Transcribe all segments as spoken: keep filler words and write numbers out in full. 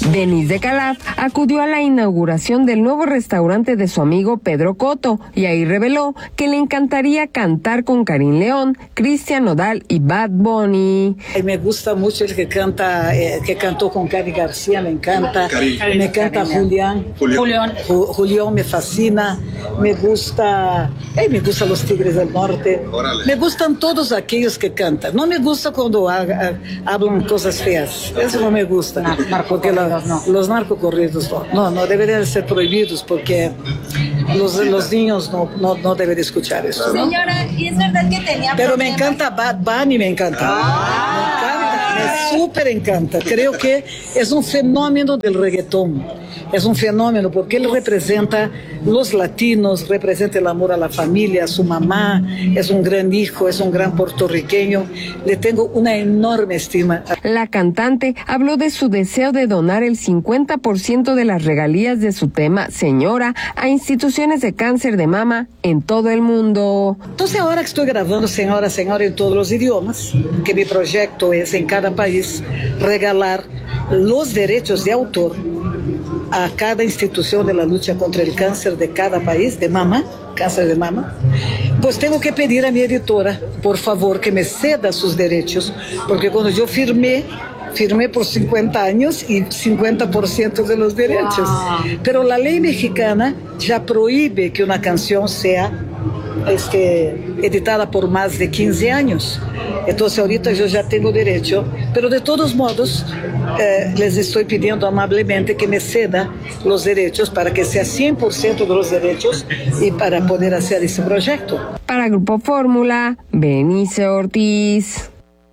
Denise de Calaf acudió a la inauguración del nuevo restaurante de su amigo Pedro Cotto y ahí reveló que le encantaría cantar con Karim León, Cristian Nodal y Bad Bunny. Me gusta mucho el que canta, eh, que cantó con Cari García, me encanta. Cari. Me encanta Julián. Julián. Julián me fascina. Me gusta, eh, me gustan los Tigres del Norte. Órale. Me gustan todos aquellos que cantan. No me gusta cuando haga, hablan cosas feas. Eso no me gusta. No, porque la, no. Los narcocorridos no, no, no deberían ser prohibidos porque los, los niños no, no, no deben escuchar eso, ¿no? Señora, ¿y es verdad que tenía Pero problemas? me encanta Bad Bunny, me encanta. Ah. Me encanta, me súper encanta. Creo que es un fenómeno del reggaetón. Es un fenómeno porque él representa los latinos, representa el amor a la familia, a su mamá, es un gran hijo, es un gran puertorriqueño. Le tengo una enorme estima. La cantante habló de su deseo de donar el cincuenta por ciento de las regalías de su tema Señora a instituciones de cáncer de mama en todo el mundo. Entonces ahora que estoy grabando Señora, Señora en todos los idiomas, que mi proyecto es en cada país regalar los derechos de autor a cada institución de la lucha contra el cáncer de cada país, de mama, cáncer de mama, pues tengo que pedir a mi editora, por favor, que me ceda sus derechos, porque cuando yo firmé, firmé por cincuenta años y cincuenta por ciento de los derechos. Wow. Pero la ley mexicana ya prohíbe que una canción sea este, editada por más de quince años. Entonces ahorita yo ya tengo derecho, pero de todos modos eh, les estoy pidiendo amablemente que me ceda los derechos para que sea cien por ciento de los derechos y para poder hacer ese proyecto. Para Grupo Fórmula, Benice Ortiz.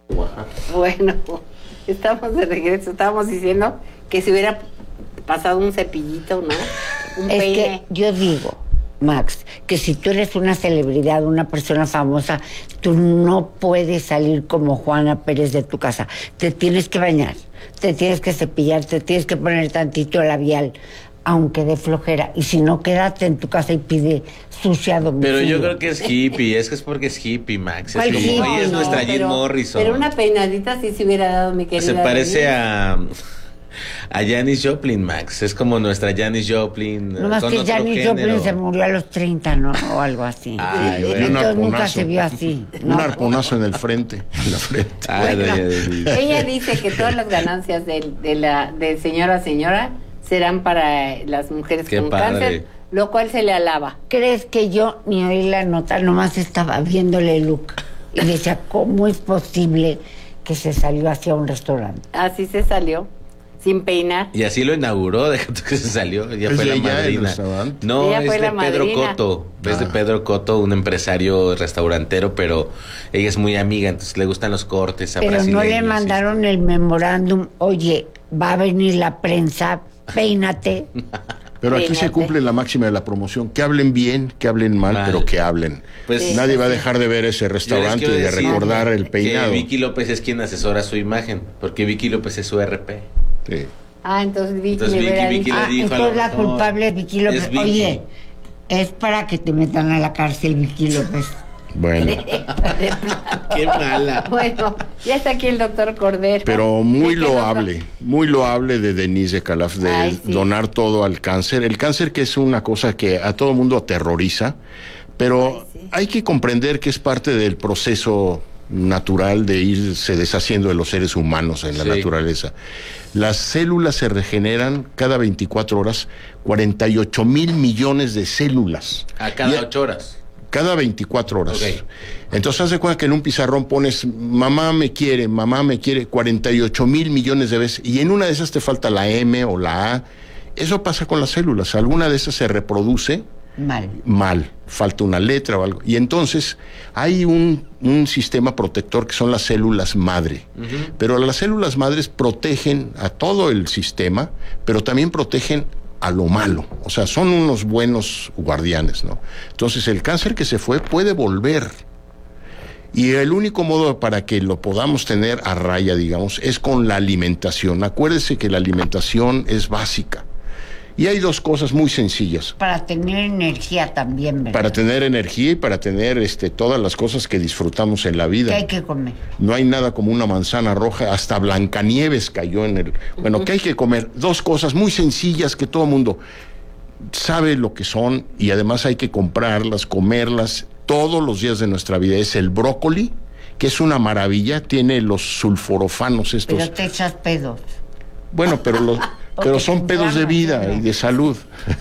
Bueno, estamos de regreso, estábamos diciendo que si hubiera pasado un cepillito, ¿no? Un es peine. Que yo digo, Max, que si tú eres una celebridad, una persona famosa, tú no puedes salir como Juana Pérez de tu casa. Te tienes que bañar, te tienes que cepillar, te tienes que poner tantito labial, aunque de flojera. Y si no, quédate en tu casa y pide sushi a domicilio. Pero yo creo que es hippie, es que es porque es hippie, Max. Es como, hippie? ella es No, nuestra pero, Jim Morrison. Pero una peinadita sí se hubiera dado, mi querida. Se parece Denise. a... A Janis Joplin, Max. Es como nuestra Janis Joplin. No más que Janis Joplin se murió a los treinta, ¿no? O algo así. Ay, bueno. Entonces nunca se vio así, ¿no? Un arponazo en el frente, en la frente. Ay, Bueno, doña ella dice que todas las ganancias de, de la de señora a señora serán para las mujeres Qué con padre. cáncer, lo cual se le alaba. ¿Crees que yo ni oí la nota? Nomás estaba viéndole el look y decía, ¿cómo es posible que se salió hacia un restaurante? Así se salió, sin peinar. Y así lo inauguró, déjate que se salió. Ella ¿Es fue de la ella el madrina. restaurante? No, Ella es fue de la Pedro madrina. Cotto. Es de Ah. Pedro Cotto, un empresario restaurantero, pero ella es muy amiga, entonces le gustan los cortes a Pero no brasileños, le mandaron el memorándum, oye, va a venir la prensa, peínate. Pero aquí se Peínate. cumple la máxima de la promoción, que hablen bien, que hablen mal, Mal. pero que hablen. Pues, Sí. Nadie va a dejar de ver ese Yo les restaurante y quiero de decir recordar el peinado. Que Vicky López es quien asesora su imagen, porque Vicky López es su R P. Sí. Ah, entonces Vicky Entonces, le Vicky- hubiera Vicky dicho, le Ah, dijo a entonces lo la mejor, culpable es Vicky López. es Vicky. Oye, es para que te metan a la cárcel, Vicky López. Bueno, Qué mala. bueno, ya está aquí el doctor Cordero. pero muy ¿De qué loable, doctor? muy loable de Denise de Calaf de Ay, sí. donar todo al cáncer. El cáncer que es una cosa que a todo mundo aterroriza, pero Ay, sí. hay que comprender que es parte del proceso natural de irse deshaciendo de los seres humanos en la Sí. naturaleza. Las células se regeneran cada veinticuatro horas, cuarenta y ocho mil millones de células. A cada Y- ocho horas. Cada veinticuatro horas. Ok. Entonces, haz de cuenta que en un pizarrón pones mamá me quiere, mamá me quiere, cuarenta y ocho mil millones de veces, y en una de esas te falta la M o la A. Eso pasa con las células. Alguna de esas se reproduce Mal. mal, falta una letra o algo. Y entonces hay un, un sistema protector que son las células madre. Pero las células madres protegen a todo el sistema, pero también protegen a lo malo. O sea, son unos buenos guardianes, ¿no? Entonces, el cáncer que se fue puede volver. Y el único modo para que lo podamos tener a raya, digamos, es con la alimentación. Acuérdese que la alimentación es básica. Y hay dos cosas muy sencillas. Para tener energía también, ¿verdad? Para tener energía y para tener este, todas las cosas que disfrutamos en la vida. ¿Qué hay que comer? No hay nada como una manzana roja, hasta Blancanieves cayó en el... Bueno, ¿qué hay que comer? Dos cosas muy sencillas que todo mundo sabe lo que son y además hay que comprarlas, comerlas todos los días de nuestra vida. Es el brócoli, que es una maravilla, tiene los sulforofanos estos. Pero te echas pedos. Bueno, pero los... Pero son pedos de vida y de salud.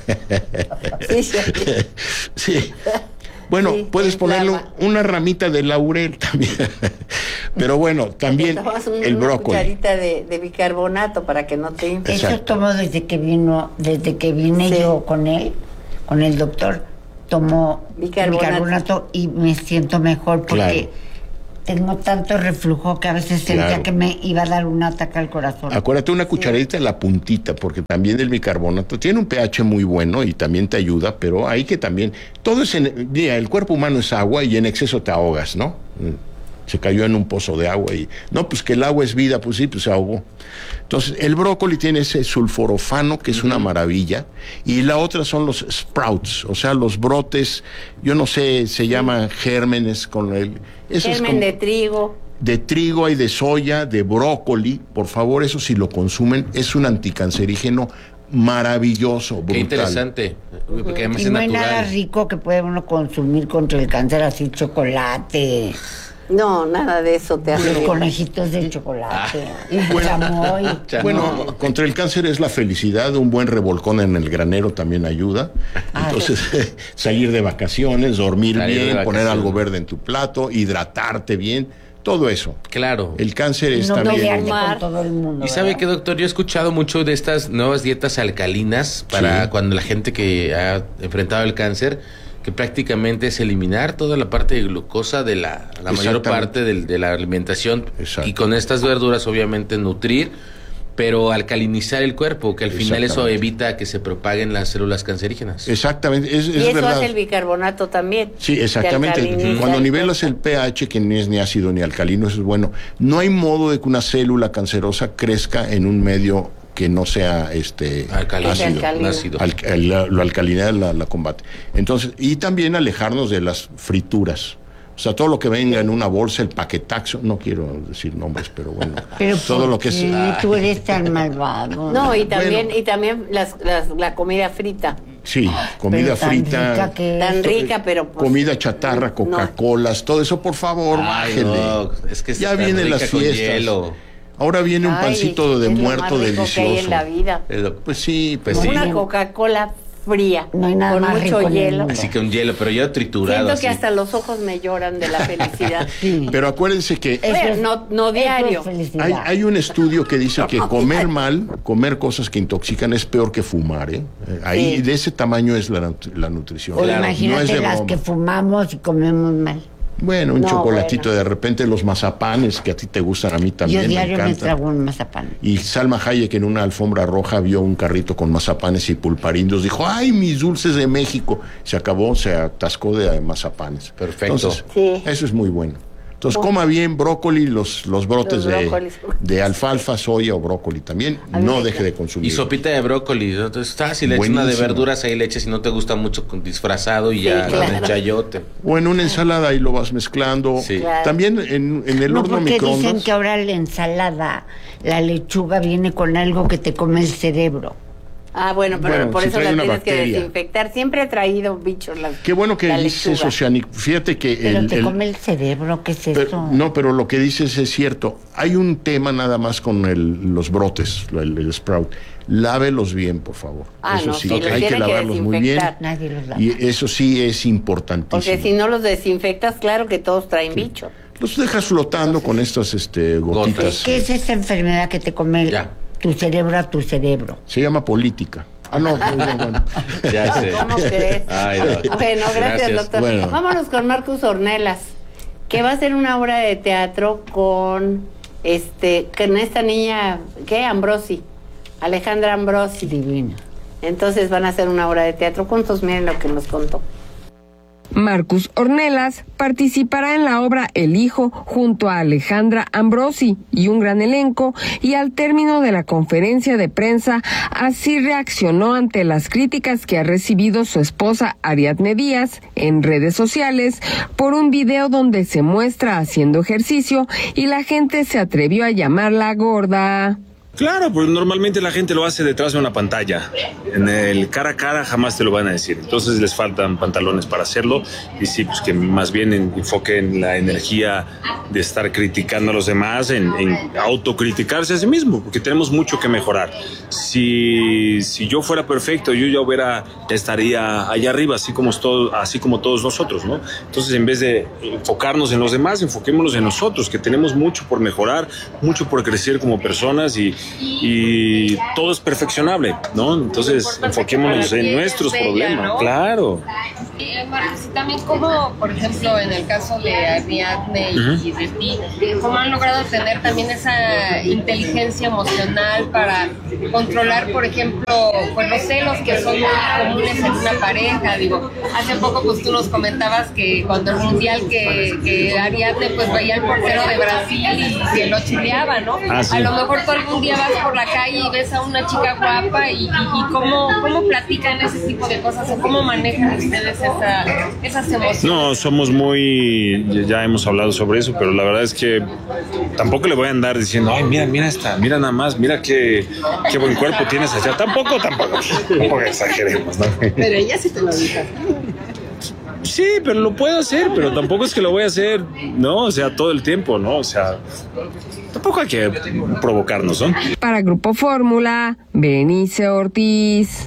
Sí, sí. Sí. Bueno, Sí, puedes ponerle inflama. una ramita de laurel también. Pero bueno, también Tomas un- el una brócoli. cucharita de, de bicarbonato para que no te infle. Eso Exacto. tomo desde que vino, desde que vine Sí. yo con él, con el doctor, tomo Bicarbonato. bicarbonato y me siento mejor porque Claro. tengo tanto reflujo que a veces sentía Claro. que me iba a dar un ataque al corazón. Acuérdate una cucharadita en la puntita, porque también el bicarbonato tiene un pH muy bueno y también te ayuda, pero hay que también... Todo es en... Mira, el cuerpo humano es agua y en exceso te ahogas, ¿no? Se cayó en un pozo de agua y... No, pues que el agua es vida, pues sí, pues se ahogó. Entonces, el brócoli tiene ese sulforofano, que es una maravilla, y la otra son los sprouts, o sea, los brotes, yo no sé, se llaman gérmenes con el... eso es Germen como- de trigo. de trigo y de soya, de brócoli, por favor, eso si lo consumen, es un anticancerígeno maravilloso, brutal. Qué interesante. Porque además Y es no hay nada natural. rico que puede uno consumir contra el cáncer, así chocolate, No, nada de eso te hace los bien. conejitos de chocolate, y Bueno. chamoy. Bueno, contra el cáncer es la felicidad, un buen revolcón en el granero también ayuda. Entonces, salir de vacaciones, dormir Salir de bien, poner vacaciones. algo verde en tu plato, hidratarte bien, todo eso. Claro. El cáncer es No también... pelearte Mar. con todo el mundo. Y sabe ¿verdad? que, doctor, yo he escuchado mucho de estas nuevas dietas alcalinas para Sí. cuando la gente que ha enfrentado el cáncer, que prácticamente es eliminar toda la parte de glucosa de la, la mayor Exactamente. parte del- de la alimentación Exacto. y con estas verduras obviamente nutrir, pero alcalinizar el cuerpo, que al final eso Exactamente. evita que se propaguen las células cancerígenas. Exactamente, es, es Y eso verdad. hace el bicarbonato también. Sí, Te exactamente. alcaliniza Cuando el nivelas cuerpo. el pH, que no es ni ácido ni alcalino, eso es bueno. No hay modo de que una célula cancerosa crezca en un medio que no sea este Alcalino. ácido. Alcalino. ácido. Al- el- la, la alcalinidad la, la combate. Entonces, y también alejarnos de las frituras. O sea, todo lo que venga en una bolsa, el paquetaxo, no quiero decir nombres, pero bueno, Pero todo ¿por lo que es... qué tú eres tan malvado? No, y también, Bueno. y también las, las- la comida frita. Sí, comida Pero tan frita, rica que Tan es. rica, pero pues, comida chatarra, no. Coca-Colas, todo eso, por favor, Ay, bájele. doc, es que Ya está vienen rica las con fiestas. hielo. Ahora viene un Ay, pancito de es lo muerto más rico delicioso. que hay en la vida. Es lo- Pues sí, Pues pues sí. Una Coca-Cola fría, No hay nada con más mucho rico en el hielo. mundo. Así que un hielo, pero ya triturado. Siento que así. hasta los ojos me lloran de la felicidad. Sí. Pero acuérdense que Eso Bueno, es- no- no eso diario. es felicidad. hay, hay un estudio que dice que comer mal, comer cosas que intoxican es peor que fumar, ¿eh? Eh, Ahí Sí. de ese tamaño es la, nut- la nutrición. O Claro, imagínate no es de las broma. que fumamos y comemos mal. Bueno, un No, chocolatito, bueno. de repente los mazapanes que a ti te gustan, a mí también Yo me diario me, encantan. trago un mazapán. Y Salma Hayek en una alfombra roja vio un carrito con mazapanes y pulparindos. Dijo, ¡ay, mis dulces de México! Se acabó, se atascó de mazapanes. Perfecto. Entonces, Sí. eso es muy bueno. Entonces, coma bien brócoli, los, los brotes Los de, brócolis. de alfalfa, soya o brócoli también. A mí No me deje de Y consumir. sopita de brócoli, ¿no? Entonces está, si le echas una de Buenísimo. verduras ahí le echas, si no te gusta mucho con disfrazado y Sí, ya con claro. el chayote. O en una ensalada ahí lo vas mezclando. Sí. Claro. También en, en el No, horno porque dicen microondas. que ahora la ensalada, la lechuga viene con algo que te come el cerebro. Ah, bueno, pero Bueno, por si eso trae la una tienes que bacteria. desinfectar. Siempre ha traído bichos la Qué bueno que la dices lechuga. eso, Shani. Fíjate que Pero el, te el- come el cerebro, ¿qué es Pero- eso? no, pero lo que dices es cierto. Hay un tema nada más con el- los brotes, el, el sprout. Lávelos bien, por favor. Ah, eso no, sí, sí, los hay que tiene que lavarlos muy bien. desinfectar. Nadie los lava. Y eso sí es importantísimo. Porque si no los desinfectas, claro que todos traen bichos. Los dejas flotando con estas este, gotitas. ¿Qué es esa enfermedad que te come Ya. tu cerebro a tu cerebro? Se llama política. Ah, no, pues, no, bueno. Ya sé. ¿Cómo crees? Ay, doc. Bueno, gracias, doctor. Bueno. Vámonos con Marcus Ornelas, que va a hacer una obra de teatro con este, con esta niña, ¿qué? Ambrosi, Alejandra Ambrosi. Divina. Entonces van a hacer una obra de teatro juntos, miren lo que nos contó. Marcus Ornelas participará en la obra El Hijo junto a Alejandra Ambrosi y un gran elenco, y al término de la conferencia de prensa así reaccionó ante las críticas que ha recibido su esposa Ariadne Díaz en redes sociales por un video donde se muestra haciendo ejercicio y la gente se atrevió a llamarla gorda. Claro, pues normalmente la gente lo hace detrás de una pantalla. En el cara a cara jamás te lo van a decir. Entonces les faltan pantalones para hacerlo. Y sí, pues que más bien enfoquen la energía de estar criticando a los demás en, en autocriticarse a sí mismo, porque tenemos mucho que mejorar. Si, si yo fuera perfecto, yo ya hubiera, estaría allá arriba, así como, todo, así como todos nosotros, ¿no? Entonces, en vez de enfocarnos en los demás, enfoquémonos en nosotros, que tenemos mucho por mejorar, mucho por crecer como personas y y todo es perfeccionable, ¿no? Entonces, enfoquémonos en nuestros problemas, ¿no? Claro. Eh, Marcos, y también como, por ejemplo, en el caso de Ariadne y, uh-huh. y de ti, cómo han logrado tener también esa inteligencia emocional para controlar, por ejemplo, pues los celos que son muy comunes en una pareja. Digo, hace poco pues tú nos comentabas que cuando el mundial que, que Ariadne pues veía al portero de Brasil y se lo chuleaba, ¿no? Ah, sí. A lo mejor tú algún día vas por la calle y ves a una chica guapa y, y, y cómo, cómo platican ese tipo de cosas o cómo manejan ustedes esa, esas emociones. No, somos muy, ya hemos hablado sobre eso, pero la verdad es que tampoco le voy a andar diciendo, ay, mira, mira esta, mira nada más, mira qué, qué buen cuerpo tienes allá. Tampoco, tampoco, tampoco exageremos, ¿no? Pero ella sí te lo dijo. Sí, pero lo puedo hacer, pero tampoco es que lo voy a hacer, ¿no? O sea, todo el tiempo, ¿no? O sea, tampoco hay que provocarnos, ¿no? Para Grupo Fórmula, Berenice Ortiz.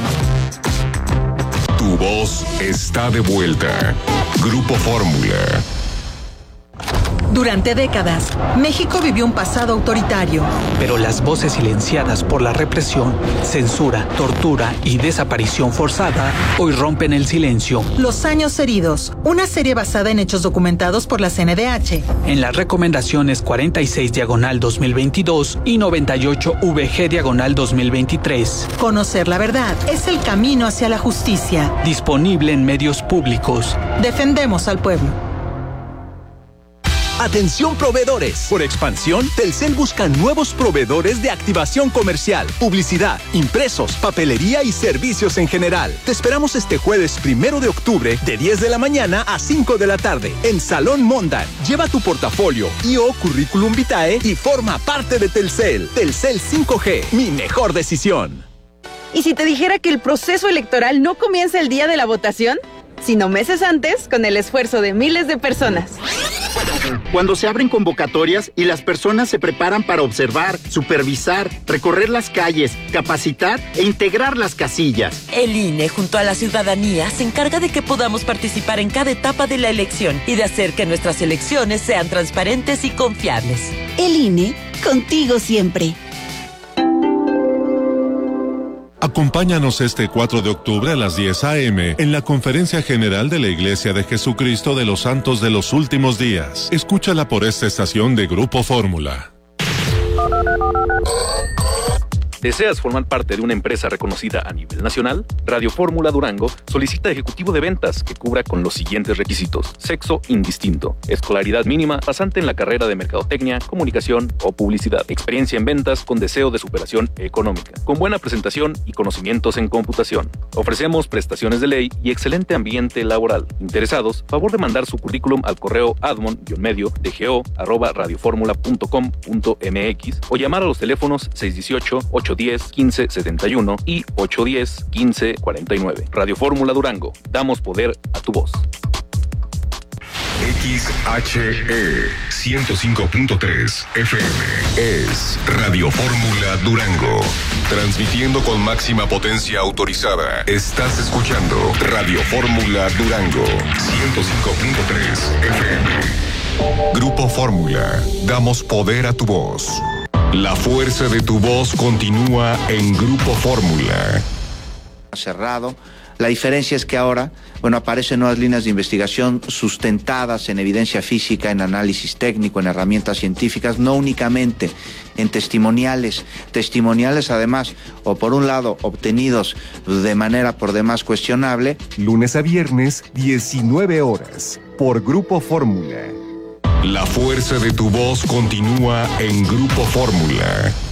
Tu voz está de vuelta. Grupo Fórmula. Durante décadas, México vivió un pasado autoritario. Pero las voces silenciadas por la represión, censura, tortura y desaparición forzada hoy rompen el silencio. Los años heridos, una serie basada en hechos documentados por la C N D H. En las recomendaciones cuarenta y seis diagonal dos mil veintidós y noventa y ocho V G diagonal dos mil veintitrés. Conocer la verdad es el camino hacia la justicia. Disponible en medios públicos. Defendemos al pueblo. Atención proveedores. Por expansión, Telcel busca nuevos proveedores de activación comercial, publicidad, impresos, papelería y servicios en general. Te esperamos este jueves primero de octubre de diez de la mañana a cinco de la tarde en Salón Mondan. Lleva tu portafolio y o currículum vitae y forma parte de Telcel. Telcel cinco G, mi mejor decisión. ¿Y si te dijera que el proceso electoral no comienza el día de la votación, sino meses antes con el esfuerzo de miles de personas? Cuando se abren convocatorias y las personas se preparan para observar, supervisar, recorrer las calles, capacitar e integrar las casillas. El I N E junto a la ciudadanía se encarga de que podamos participar en cada etapa de la elección y de hacer que nuestras elecciones sean transparentes y confiables. El I N E, contigo siempre. Acompáñanos este cuatro de octubre a las diez a eme en la Conferencia General de la Iglesia de Jesucristo de los Santos de los Últimos Días. Escúchala por esta estación de Grupo Fórmula. ¿Deseas formar parte de una empresa reconocida a nivel nacional? Radio Fórmula Durango solicita ejecutivo de ventas que cubra con los siguientes requisitos: sexo indistinto, escolaridad mínima, pasante en la carrera de mercadotecnia, comunicación o publicidad, experiencia en ventas con deseo de superación económica, con buena presentación y conocimientos en computación. Ofrecemos prestaciones de ley y excelente ambiente laboral. Interesados, favor de mandar su currículum al correo admon-medio de go arroba radioformula punto com punto mx o llamar a los teléfonos seis uno ocho, ocho uno cero, uno cinco siete uno y ocho uno cero, uno cinco cuatro nueve. Radio Fórmula Durango. Damos poder a tu voz. X H E ciento cinco punto tres F M es Radio Fórmula Durango. Transmitiendo con máxima potencia autorizada. Estás escuchando Radio Fórmula Durango ciento cinco punto tres F M. Grupo Fórmula. Damos poder a tu voz. La fuerza de tu voz continúa en Grupo Fórmula. Cerrado. La diferencia es que ahora, bueno, aparecen nuevas líneas de investigación sustentadas en evidencia física, en análisis técnico, en herramientas científicas, no únicamente en testimoniales, testimoniales además, o por un lado, obtenidos de manera por demás cuestionable. Lunes a viernes, diecinueve horas, por Grupo Fórmula. La fuerza de tu voz continúa en Grupo Fórmula.